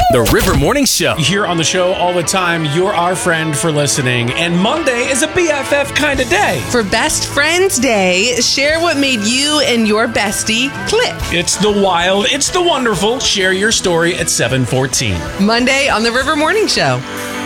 The River Morning Show. Here on the show all the time, you're our friend for listening. And Monday is a BFF kind of day. For Best Friends Day, share what made you and your bestie click. It's the wild, it's the wonderful. Share your story at 7:14. Monday on the River Morning Show.